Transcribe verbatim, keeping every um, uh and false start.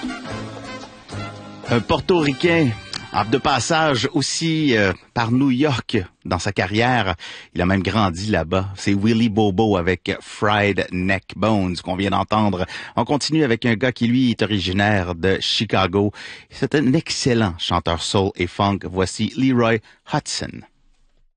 Un Portoricain de passage aussi euh, par New York dans sa carrière. Il a même grandi là-bas. C'est Willie Bobo avec Fried Neck Bones qu'on vient d'entendre. On continue avec un gars qui, lui, est originaire de Chicago. C'est un excellent chanteur soul et funk. Voici Leroy Hudson.